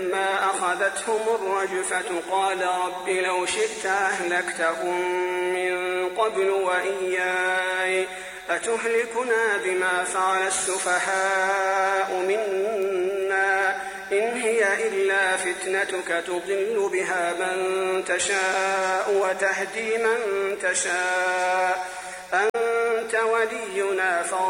فلما أخذتهم الرجفة قال رب لو شئت أهلكتهم من قبل وإياي أتهلكنا بما فعل السفهاء منا إن هي إلا فتنتك تضل بها من تشاء وتهدي من تشاء أنت ولينا